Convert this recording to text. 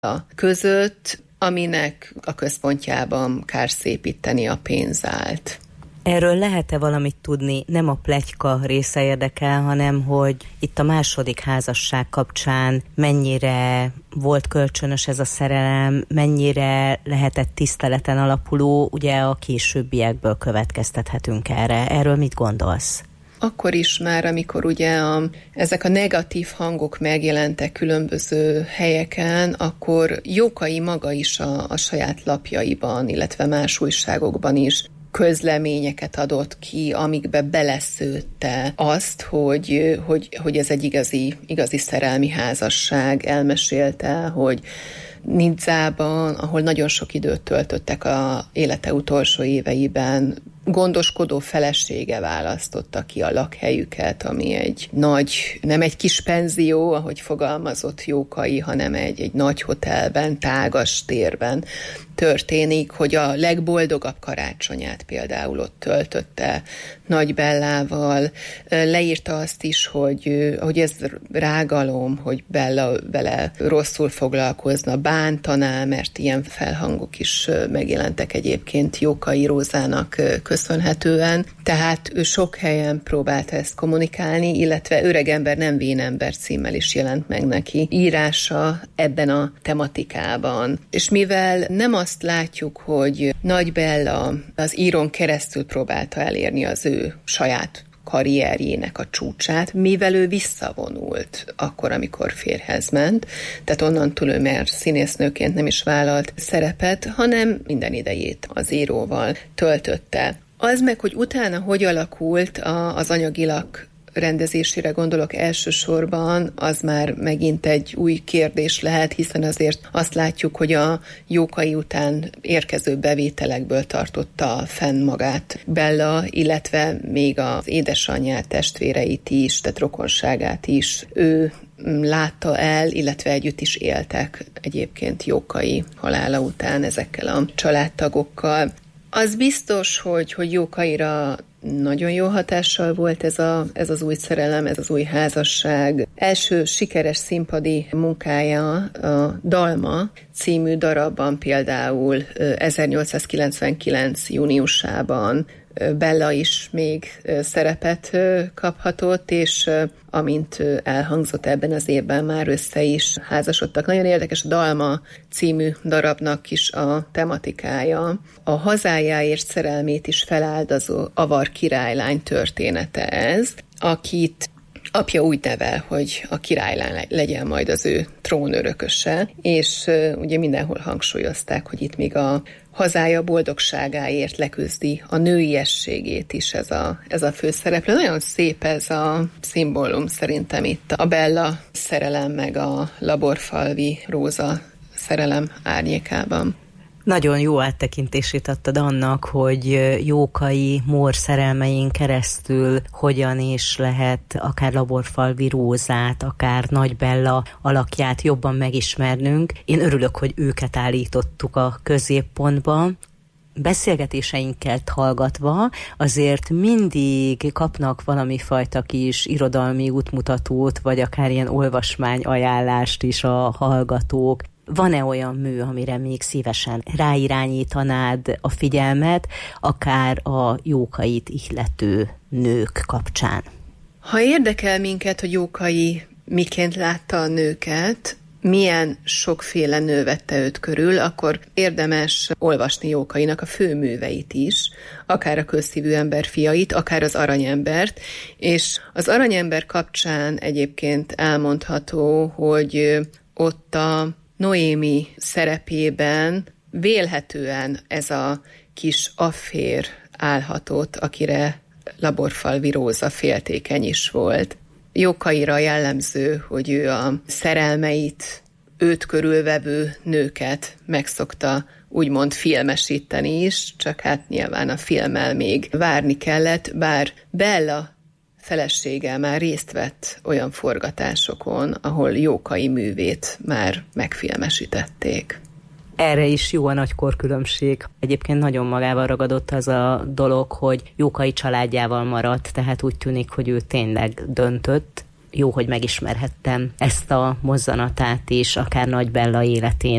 között, aminek a központjában kárszépíteni a pénz állt. Erről lehet-e valamit tudni? Nem a pletyka része érdekel, hanem hogy itt a második házasság kapcsán mennyire volt kölcsönös ez a szerelem, mennyire lehetett tiszteleten alapuló, ugye a későbbiekből következtethetünk erre. Erről mit gondolsz? Akkor is már, amikor ugye ezek a negatív hangok megjelentek különböző helyeken, akkor Jókai maga is a saját lapjaiban, illetve más újságokban is közleményeket adott ki, amikbe beleszőtte azt, hogy ez egy igazi szerelmi házasság. Elmesélte, hogy Nizzában, ahol nagyon sok időt töltöttek a élete utolsó éveiben, gondoskodó felesége választotta ki a lakhelyüket, ami nem egy kis penzió, ahogy fogalmazott Jókai, hanem egy nagy hotelben, tágas térben történik, hogy a legboldogabb karácsonyát például ott töltötte Nagy Bellával. Leírta azt is, hogy ez rágalom, hogy Bella vele rosszul foglalkozna, bántaná, mert ilyen felhangok is megjelentek egyébként Jókai Rózának köszönhetően. Tehát ő sok helyen próbálta ezt kommunikálni, illetve Öregember nem vénember címmel is jelent meg neki írása ebben a tematikában. És mivel nem azt látjuk, hogy Nagy Bella az írón keresztül próbálta elérni az ő saját karrierjének a csúcsát, mivel ő visszavonult akkor, amikor férjhez ment, tehát onnantól ő már színésznőként nem is vállalt szerepet, hanem minden idejét az íróval töltötte. Az meg, hogy utána hogy alakult az anyagilag rendezésére gondolok elsősorban, az már megint egy új kérdés lehet, hiszen azért azt látjuk, hogy a Jókai után érkező bevételekből tartotta fenn magát Bella, illetve még az édesanyját, testvéreit is, tehát rokonságát is ő látta el, illetve együtt is éltek egyébként Jókai halála után ezekkel a családtagokkal. Az biztos, hogy Jókaira nagyon jó hatással volt ez az új szerelem, ez az új házasság. Első sikeres színpadi munkája a Dalma című darabban például 1899. júniusában Bella is még szerepet kaphatott, és amint elhangzott ebben az évben, már össze is házasodtak. Nagyon érdekes, a Dalma című darabnak is a tematikája. A hazájáért szerelmét is feláldozó avar királylány története ez, akit apja úgy nevel, hogy a királylány legyen majd az ő trónörököse, és ugye mindenhol hangsúlyozták, hogy itt még a hazája boldogságáért leküzdi a nőiességét is ez a főszereplő. Nagyon szép ez a szimbólum szerintem itt a Bella szerelem meg a laborfalvi Róza szerelem árnyékában. Nagyon jó áttekintését adtad annak, hogy Jókai Mór szerelmein keresztül hogyan is lehet akár Laborfalvi Rózát, akár Nagy Bella alakját jobban megismernünk. Én örülök, hogy őket állítottuk a középpontba. Beszélgetéseinket hallgatva azért mindig kapnak valami fajta kis irodalmi útmutatót, vagy akár ilyen olvasmány ajánlást is a hallgatók. Van-e olyan mű, amire még szívesen ráirányítanád a figyelmet, akár a Jókait ihlető nők kapcsán? Ha érdekel minket, hogy Jókai miként látta a nőket, milyen sokféle nő vette őt körül, akkor érdemes olvasni Jókainak a főműveit is, akár a Közszívű ember fiait, akár az Aranyembert, és az Aranyember kapcsán egyébként elmondható, hogy ott a Noémi szerepében vélhetően ez a kis affér állhatott, akire Laborfalvi Róza féltékeny is volt. Jókaira jellemző, hogy ő a szerelmeit, őt körülvevő nőket megszokta úgymond filmesíteni is, csak hát nyilván a filmmel még várni kellett, bár Bella felesége már részt vett olyan forgatásokon, ahol Jókai művét már megfilmesítették. Erre is jó a nagy korkülönbség. Egyébként nagyon magával ragadott az a dolog, hogy Jókai családjával maradt, tehát úgy tűnik, hogy ő tényleg döntött. jó, hogy megismerhettem ezt a mozzanatát is, akár Nagy Bella életén.